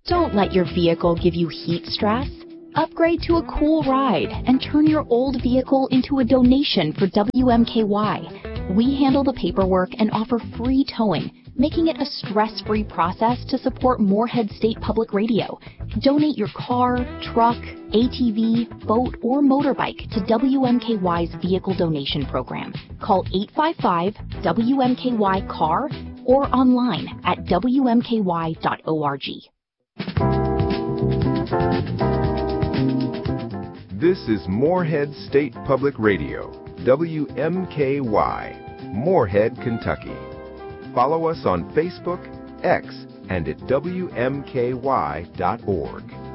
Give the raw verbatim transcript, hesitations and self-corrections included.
Don't let your vehicle give you heat stress. Upgrade to a cool ride and turn your old vehicle into a donation for W M K Y. We handle the paperwork and offer free towing, making it a stress-free process to support Moorhead State Public Radio. Donate your car, truck, A T V, boat, or motorbike to W M K Y's Vehicle Donation Program. Call eight five five W M K Y C A R or online at W M K Y dot org. This is Moorhead State Public Radio, W M K Y, Moorhead, Kentucky. Follow us on Facebook, X, and at W M K Y dot org.